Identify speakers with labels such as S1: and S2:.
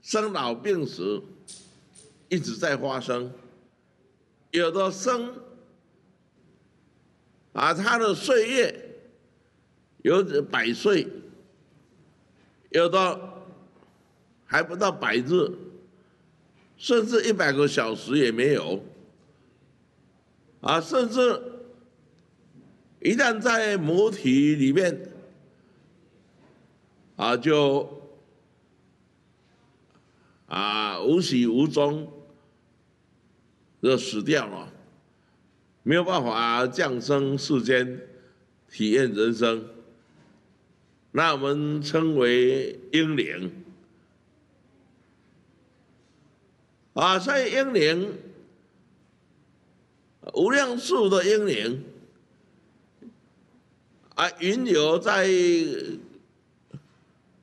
S1: 生老病死一直在发生，有的生他的岁月有100岁，有的还不到100日，甚至100个小时也没有，甚至一旦在母体里面就无始无终就死掉了，没有办法降生世间体验人生，那我们称为婴灵所以婴灵无量数的婴灵云游在